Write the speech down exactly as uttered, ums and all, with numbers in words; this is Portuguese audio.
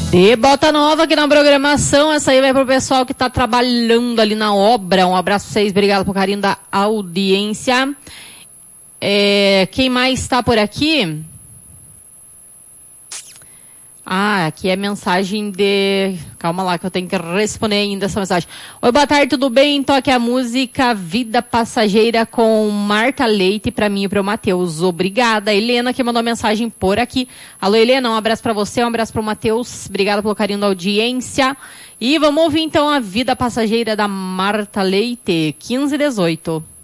De Bota Nova aqui na programação. Essa aí vai pro pessoal que tá trabalhando ali na obra. Um abraço pra vocês, obrigado pelo carinho da audiência. É, quem mais está por aqui? Ah, aqui é mensagem de... Calma lá que eu tenho que responder ainda essa mensagem. Oi, boa tarde, tudo bem? Toque a música Vida Passageira com Marta Leite pra mim e pro Matheus. Obrigada. Helena que mandou mensagem por aqui. Alô, Helena, um abraço pra você, um abraço pro Matheus. Obrigada pelo carinho da audiência. E vamos ouvir então a Vida Passageira da Marta Leite, quinze e dezoito.